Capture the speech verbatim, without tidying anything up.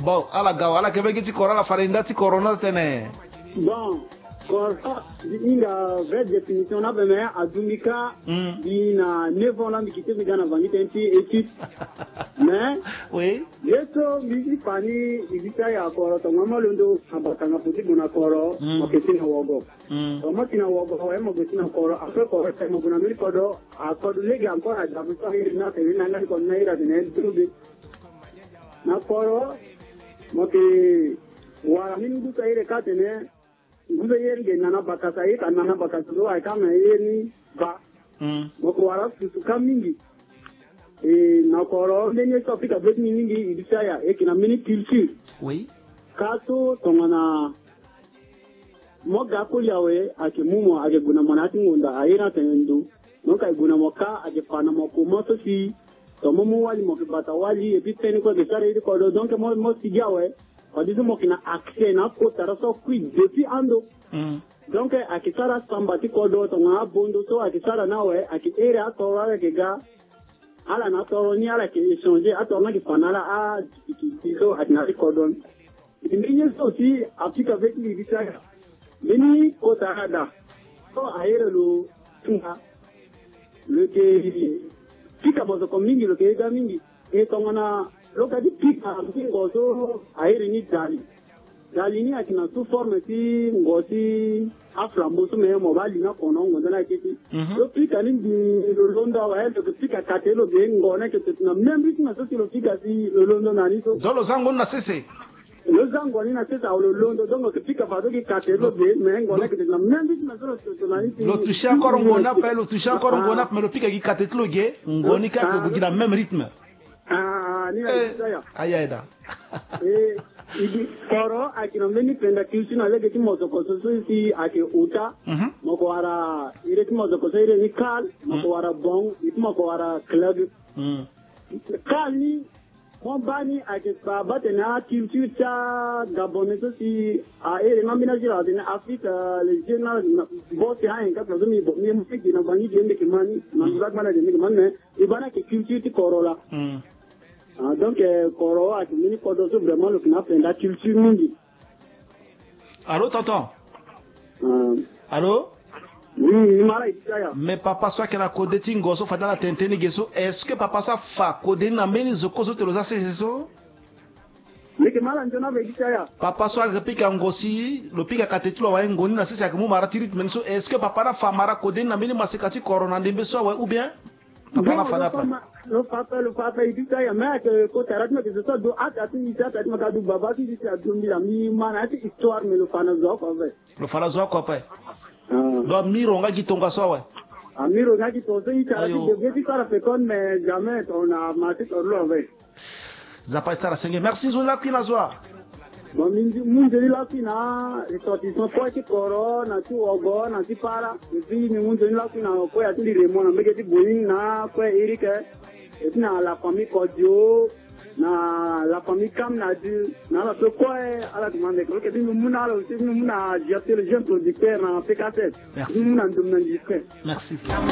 Bon, ala gawa ala kebe giti corona farinda ti corona tene. Bon, corona inga vraie définition na beme adumika ina neuf ans la mikite migana vangite enti étude. Mais oui, yeso migi pani igita ya koro to mama londo abakanga puti guna koro makesina wogo. O makina wogo o emo gesina koro afre koro te mo guna mi kodo akodo legi ancora da buso na te na na ko na ira ne trubi. Na koro moke wara mindu ka ire katene nguzo yenge nana bakasa ika nana bakasa do ai kama yeni ba moko wara suka mingi e na koro lenye topika bet mingi idisaya ekina mini culture oui kaso tongana moga ko yawe ake mumo ake guna monati ngunda aira tendu noka iguna moka ake pana moko moto si tomo mo wali mo bata wali e biteni ko de sare ko do donc mo mo si jawe o dizo mo kina accès na ko taraso qui depuis ando mm. donc akisara sambati ko do to na bondo so akisara nawe aki ere atora ke ga ala na toro ni ala ke échanger atora ki fanala a ki so atina ko don indinye so si apika avec ni bitaya beni ko tarada so aere lo tunga le ke pika bozo ko mingi lo ke ga mingi e tongana lo ka di pika ngo so airi ni dali dali ni akina su forme ti ngosi aflambo so me mo bali na kono ngo na kiti lo pika ni di lo londa wa lo ke pika katelo be ngo na ke na membi na so lo pika si lo londo na ni so do lo zango na sese lo zango ni na sese lo londo donc ke pika fa do ke katelo be me ngo na ke na membi na so so na ni lo toucher encore ngona pa lo toucher encore ngona mais lo pika ki katelo ge ngoni ka ko gira même rythme. Ah, ni ayaya. Ayada. Eh, idi koro akina meni penda kiusi na lege timozo koso si ake uta. Mhm. Moko ara ire timozo koso ire ni kal, moko ara bon, itmo ara club. Mhm. Kal ni mon bani ake ba batena kiusi cha gabone so si a ire mambina jira de Afrika le general bote ha en ka so mi bo mi mfiki na bani jende kimani, manzak mana jende kimani, ibana ke kiusi ti korola. Mhm. Ah, donc, Koro a tenu vraiment le knapp de la culture mundi. Allô, tonton? Euh, Allô? Oui, il m'a dit ça. Mais papa soit que la code tingoso fa dans la tentene gesso, est-ce que papa soit fa code na meni zokozo te loza seso? Mais que mal antona be dit ça. Papa soit repika ngosi, lo pika katetlo wa ngoni na sesa kumu mara tirit menso, est-ce que papa na fa mara code na meni masekati corona ndembe so wa ou bien? Papa na fa na pa. Le papa, le papa, il dit ça, il y a même que quand tu arrêtes, que ce soit de hâte à tout, il s'est dit, que baba, tu dis, c'est à tout, il a mis, man, c'est histoire, mais le fanazo, quoi, ouais. Le fanazo, quoi, ouais. Donc, miro, nga qui tonga so, ouais. Ah, miro, nga qui tonga so, il s'est dit, de bien, tu la féconde, mais jamais, on a maté sur l'eau, ouais. Zapa, ça, la seigneur. Merci, Zola, qui n'a soir. Bon, mun jeli la kina ressortissant kwa ti koro na ti ogo na ti para et puis mun jeli la kina kwa ya ti remo na meke ti boyin na kwa erike et puis na la famille Kodio na la famille Kam na di na la so kwa ala demande que ti mun na la ti mun na jeter le jeune producteur na P K sept. Merci. Mun na ndum na disque. Merci.